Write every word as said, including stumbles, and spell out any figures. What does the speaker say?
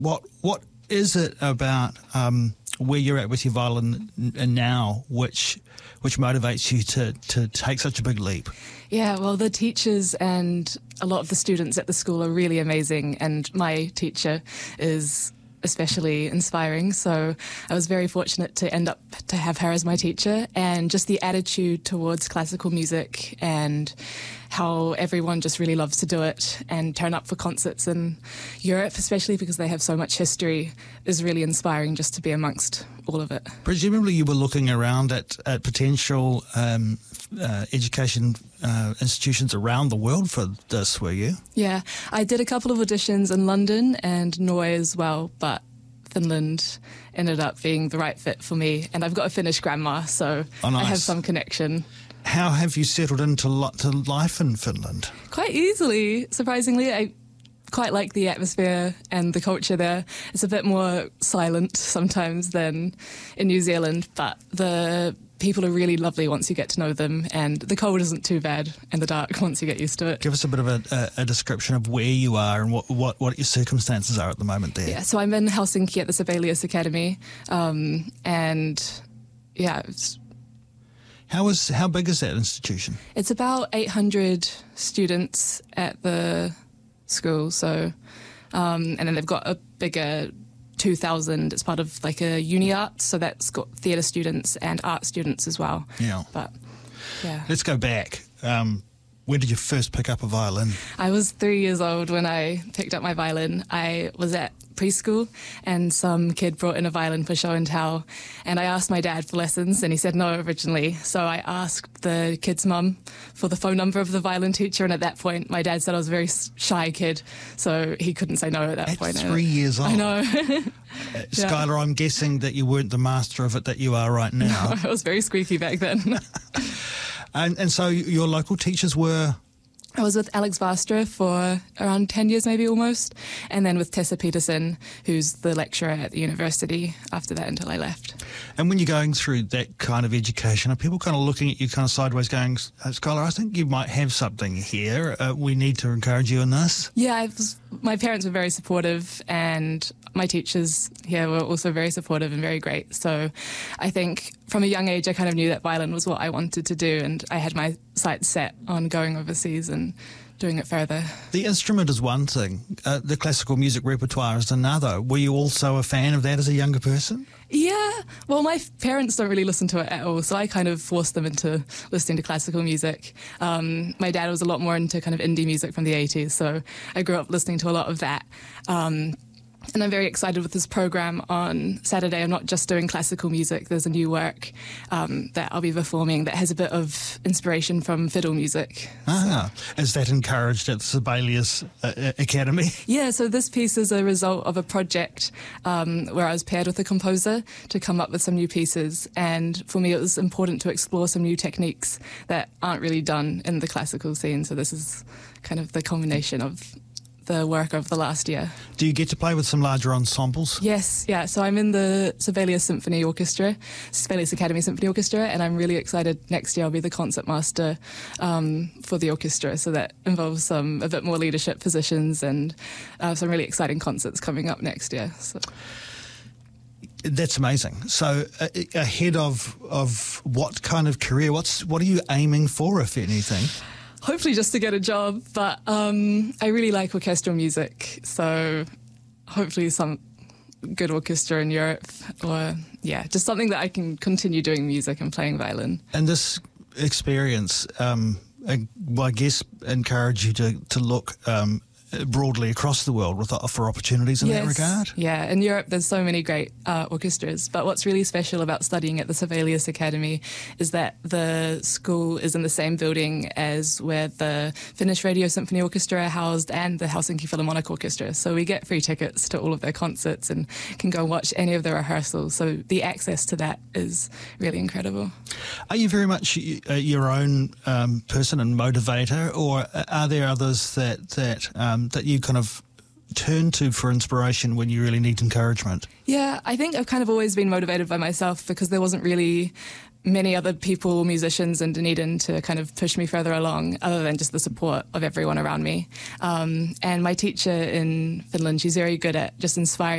What What is it about um, where you're at with your violin n- now, which which motivates you to to take such a big leap? Yeah, well, the teachers and a lot of the students at the school are really amazing, and my teacher is especially inspiring. So I was very fortunate to end up to have her as my teacher, and just the attitude towards classical music and how everyone just really loves to do it and turn up for concerts in Europe, especially because they have so much history, is really inspiring just to be amongst all of it. Presumably you were looking around at, at potential um, uh, education uh, institutions around the world for this, were you? Yeah, I did a couple of auditions in London and Norway as well, but Finland ended up being the right fit for me. And I've got a Finnish grandma, so oh, nice. I have some connection. How have you settled into lo- to life in Finland? Quite easily, surprisingly. I quite like the atmosphere and the culture there. It's a bit more silent sometimes than in New Zealand, but the people are really lovely once you get to know them, and the cold isn't too bad and the dark once you get used to it. Give us a bit of a, a, a description of where you are and what, what, what your circumstances are at the moment there. Yeah, so I'm in Helsinki at the Sibelius Academy, um, and yeah, it's How is how big is that institution? It's about eight hundred students at the school, so um, and then they've got a bigger two thousand. It's part of like a uni art, so that's got theatre students and art students as well. Yeah. But yeah. Let's go back. Um, when did you first pick up a violin? I was three years old when I picked up my violin. I was at preschool and some kid brought in a violin for show and tell, and I asked my dad for lessons and he said no originally, so I asked the kid's mum for the phone number of the violin teacher, and at that point my dad said I was a very shy kid, so he couldn't say no at that at point. Three years old. I know. uh, Skylar, I'm guessing that you weren't the master of it that you are right now. No, I was very squeaky back then. and, and so your local teachers were? I was with Alex Vastra for around ten years, maybe almost, and then with Tessa Peterson, who's the lecturer at the university after that until I left. And when you're going through that kind of education, are people kind of looking at you kind of sideways going, Skylar, I think you might have something here. Uh, we need to encourage you in this? Yeah, I was, my parents were very supportive, and my teachers here were also very supportive and very great. So I think from a young age, I kind of knew that violin was what I wanted to do, and I had my sights set on going overseas and doing it further. The instrument is one thing. Uh, the classical music repertoire is another. Were you also a fan of that as a younger person? Yeah. Well, my parents don't really listen to it at all, so I kind of forced them into listening to classical music. Um, my dad was a lot more into kind of indie music from the eighties, so I grew up listening to a lot of that. Um, And I'm very excited with this program on Saturday. I'm not just doing classical music. There's a new work um, that I'll be performing that has a bit of inspiration from fiddle music. Ah, so. Is that encouraged at the Sibelius uh, Academy? Yeah, so this piece is a result of a project um, where I was paired with a composer to come up with some new pieces. And for me, it was important to explore some new techniques that aren't really done in the classical scene. So this is kind of the culmination of the work of the last year. Do you get to play with some larger ensembles? Yes, yeah. So I'm in the Sibelius Symphony Orchestra, Sibelius Academy Symphony Orchestra, and I'm really excited. Next year I'll be the concertmaster um, for the orchestra, so that involves some a bit more leadership positions and uh, some really exciting concerts coming up next year. So. That's amazing. So uh, ahead of of what kind of career? What's what are you aiming for, if anything? Hopefully just to get a job, but um, I really like orchestral music, so hopefully some good orchestra in Europe, or yeah, just something that I can continue doing music and playing violin. And this experience, um, I, well, I guess, encourage you to, to look um, broadly across the world with, for opportunities in yes. that regard? Yeah, in Europe there's so many great uh, orchestras, but what's really special about studying at the Sibelius Academy is that the school is in the same building as where the Finnish Radio Symphony Orchestra are housed and the Helsinki Philharmonic Orchestra, so we get free tickets to all of their concerts and can go and watch any of their rehearsals, so the access to that is really incredible. Are you very much your own um, person and motivator, or are there others that that um, that you kind of turn to for inspiration when you really need encouragement? Yeah, I think I've kind of always been motivated by myself because there wasn't really many other people, musicians in Dunedin, to kind of push me further along, other than just the support of everyone around me. Um, and my teacher in Finland, she's very good at just inspiring